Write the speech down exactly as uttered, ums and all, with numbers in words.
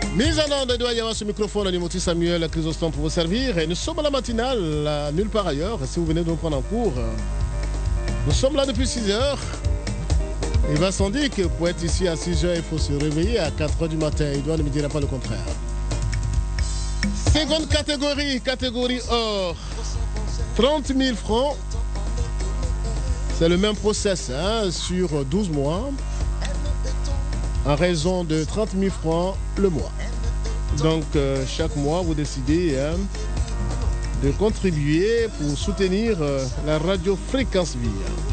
Mise en ordre, il doit y avoir ce microphone, Animoti Samuel Chrysostome pour vous servir. Et nous sommes à la matinale, là, nulle part ailleurs. Si vous venez de nous prendre en cours, nous sommes là depuis six heures. Il va sans dire que pour être ici à six heures, il faut se réveiller à quatre heures du matin. Il doit ne me dira pas le contraire. Seconde catégorie, catégorie or. trente mille francs. C'est le même process hein, sur douze mois. En raison de trente mille francs le mois. Donc, euh, chaque mois, vous décidez hein, de contribuer pour soutenir euh, la radio Fréquence Vie.